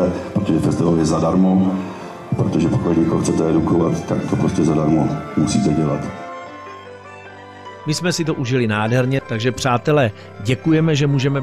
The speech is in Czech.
festivalové, protože festival je zadarmo, protože pokud někoho chcete edukovat, tak to prostě zadarmo musíte dělat. My jsme si to užili nádherně, takže přátelé, děkujeme, že můžeme